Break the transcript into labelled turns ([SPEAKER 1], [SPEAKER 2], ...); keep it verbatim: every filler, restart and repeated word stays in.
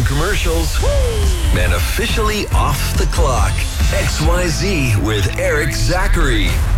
[SPEAKER 1] commercials, and officially off the clock. X Y Z with Eric Zachary.